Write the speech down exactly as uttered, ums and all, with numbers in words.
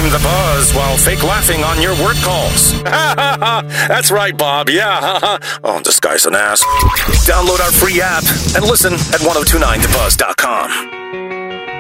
The Buzz while fake laughing on your work calls. That's right, Bob. Yeah. Oh, this guy's an ass. Download our free app and listen at ten twenty-nine the buzz dot com.